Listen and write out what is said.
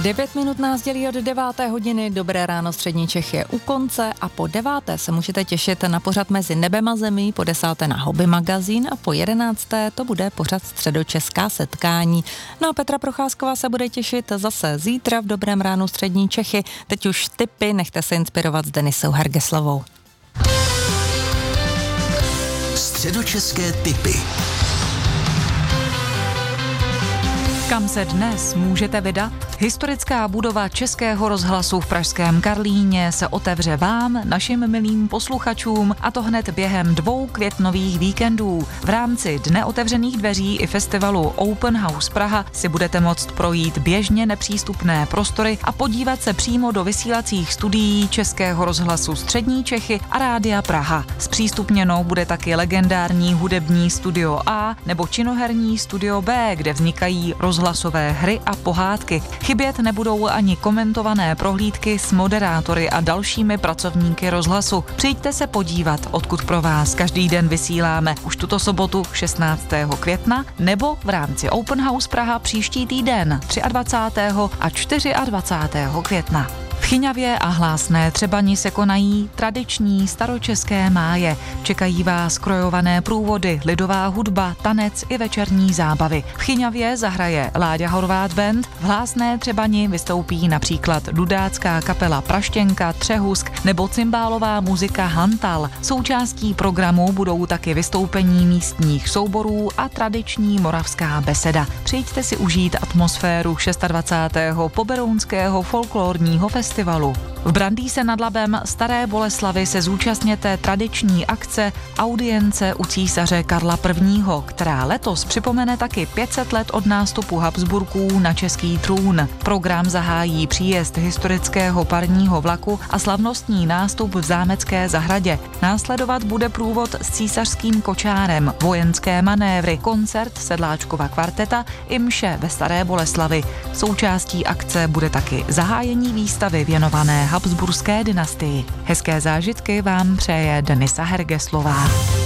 9 minut nás dělí od 9. hodiny, dobré ráno střední Čech je u konce a po 9. se můžete těšit na pořad Mezi nebem a zemí, po 10. na Hobby magazín a po 11. to bude pořad Středočeská setkání. No a Petra Procházková se bude těšit zase zítra v dobrém ránu střední Čechy. Teď už tipy, nechte se inspirovat s Denisou Hergeslovou. Středočeské tipy. Kam se dnes můžete vydat? Historická budova Českého rozhlasu v pražském Karlíně se otevře vám, našim milým posluchačům, a to hned během 2 květnových víkendů. V rámci Dne otevřených dveří i festivalu Open House Praha si budete moct projít běžně nepřístupné prostory a podívat se přímo do vysílacích studií Českého rozhlasu Střední Čechy a Rádia Praha. Zpřístupněno bude taky legendární hudební studio A nebo činoherní studio B, kde vznikají rozhlasové hry a pohádky. Chybět nebudou ani komentované prohlídky s moderátory a dalšími pracovníky rozhlasu. Přijďte se podívat, odkud pro vás každý den vysíláme už tuto sobotu 16. května nebo v rámci Open House Praha příští týden 23. a 24. května. V Chyňavě a Hlásné Třebani se konají tradiční staročeské máje. Čekají vás krojované průvody, lidová hudba, tanec i večerní zábavy. V Chyňavě zahraje Láďa Horváth Band, v Hlásné Třebani vystoupí například dudácká kapela Praštěnka, Třehusk nebo cymbálová muzika Hantal. Součástí programu budou taky vystoupení místních souborů a tradiční moravská beseda. Přijďte si užít atmosféru 26. poberounského folklorního festivalu. V Brandýse nad Labem Staré Boleslavi se zúčastněte tradiční akce Audience u císaře Karla I., která letos připomene taky 500 let od nástupu Habsburků na český trůn. Program zahájí příjezd historického parního vlaku a slavnostní nástup v zámecké zahradě. Následovat bude průvod s císařským kočárem, vojenské manévry, koncert Sedláčkova kvarteta i mše ve Staré Boleslavi. Součástí akce bude taky zahájení výstavy věnované habsburské dynastii. Hezké zážitky vám přeje Denisa Hergeslová.